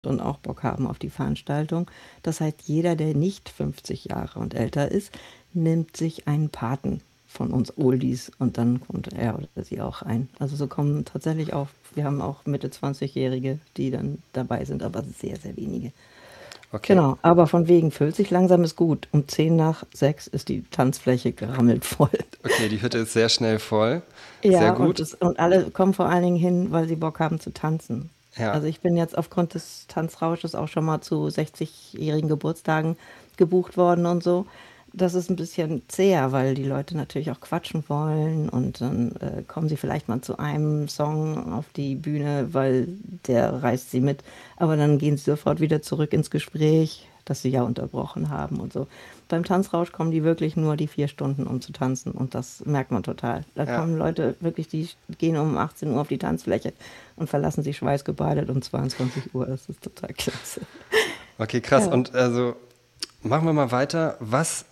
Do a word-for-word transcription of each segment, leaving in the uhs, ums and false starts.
und auch Bock haben auf die Veranstaltung. Das heißt, jeder, der nicht fünfzig Jahre und älter ist, nimmt sich einen Paten von uns Oldies und dann kommt er oder sie auch ein. Also so kommen tatsächlich auch, wir haben auch Mitte zwanzig-Jährige, die dann dabei sind, aber sehr, sehr wenige. Okay. Genau, aber von wegen füllt sich langsam ist gut. Um zehn nach sechs ist die Tanzfläche gerammelt voll. Okay, die Hütte ist sehr schnell voll. Sehr Ja, und, gut. das, und alle kommen vor allen Dingen hin, weil sie Bock haben zu tanzen. Ja. Also ich bin jetzt aufgrund des Tanzrausches auch schon mal zu sechzigjährigen Geburtstagen gebucht worden und so. Das ist ein bisschen zäher, weil die Leute natürlich auch quatschen wollen und dann äh, kommen sie vielleicht mal zu einem Song auf die Bühne, weil der reißt sie mit. Aber dann gehen sie sofort wieder zurück ins Gespräch, das sie ja unterbrochen haben und so. Beim Tanzrausch kommen die wirklich nur die vier Stunden, um zu tanzen und das merkt man total. Da Ja. kommen Leute wirklich, die gehen um achtzehn Uhr auf die Tanzfläche und verlassen sich schweißgebadet um zweiundzwanzig Uhr. Das ist total klasse. Okay, krass. Ja. Und also machen wir mal weiter. Was,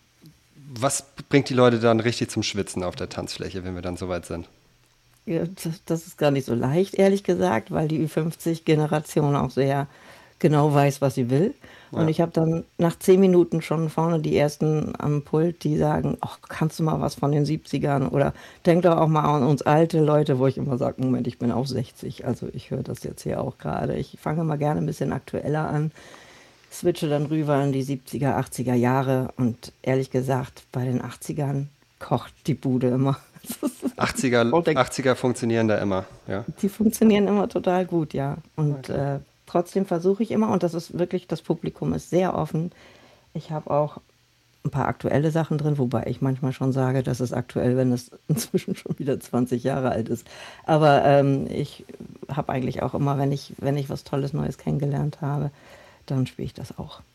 was bringt die Leute dann richtig zum Schwitzen auf der Tanzfläche, wenn wir dann soweit sind? Ja, das, das ist gar nicht so leicht, ehrlich gesagt, weil die Ü fünfzig-Generation auch sehr genau weiß, was sie will. Und Ja. ich habe dann nach zehn Minuten schon vorne die ersten am Pult, die sagen, ach, kannst du mal was von den siebzigern oder denk doch auch mal an uns alte Leute, wo ich immer sage, Moment, ich bin auch sechzig, also ich höre das jetzt hier auch gerade. Ich fange mal gerne ein bisschen aktueller an, switche dann rüber in die siebziger, achtziger Jahre und ehrlich gesagt, bei den achtzigern kocht die Bude immer. achtziger, Und der achtziger funktionieren da immer. Ja. Die funktionieren immer total gut, ja. Und Okay. äh, trotzdem versuche ich immer, und das ist wirklich, das Publikum ist sehr offen. Ich habe auch ein paar aktuelle Sachen drin, wobei ich manchmal schon sage, das ist aktuell, wenn es inzwischen schon wieder zwanzig Jahre alt ist. Aber ähm, ich habe eigentlich auch immer, wenn ich, wenn ich was Tolles Neues kennengelernt habe, dann spiele ich das auch.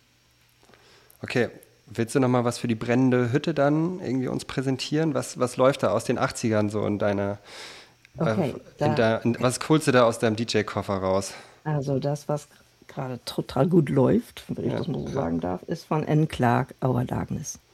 Okay. Willst du noch mal was für die brennende Hütte dann irgendwie uns präsentieren? Was, was läuft da aus den achtzigern so in deiner, äh, Okay, in da, der, in, was holst du da aus deinem D J-Koffer raus? also das, was gerade total gut läuft, wenn ich Ja, das mal so ja. sagen darf, ist von N. Clark, Our Darkness.